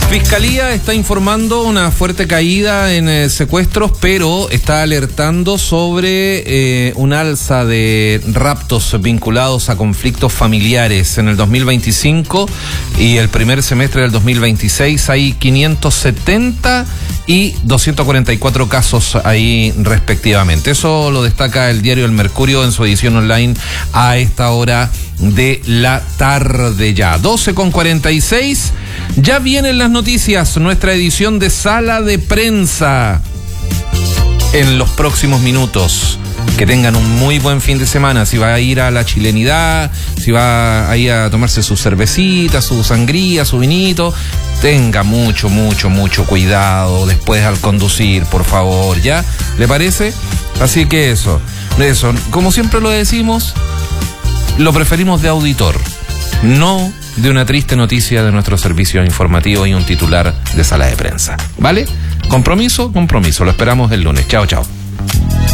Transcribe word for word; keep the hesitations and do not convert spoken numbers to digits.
Fiscalía está informando una fuerte caída en eh, secuestros, pero está alertando sobre eh, un alza de raptos vinculados a conflictos familiares. En el dos mil veinticinco y el primer semestre del dos mil veintiséis hay quinientos setenta y doscientos cuarenta y cuatro casos ahí respectivamente. Eso lo destaca el diario El Mercurio en su edición online a esta hora de la tarde ya. doce con cuarenta y seis. Ya vienen las noticias, nuestra edición de Sala de Prensa en los próximos minutos. Que tengan un muy buen fin de semana. Si va a ir a la chilenidad, si va a ir a tomarse su cervecita, su sangría, su vinito, tenga mucho, mucho, mucho cuidado después al conducir, por favor, ¿ya? ¿Le parece? Así que eso, eso, como siempre lo decimos, lo preferimos de auditor, no de una triste noticia de nuestro servicio informativo y un titular de Sala de Prensa. ¿Vale? Compromiso, compromiso. Lo esperamos el lunes. Chao, chao.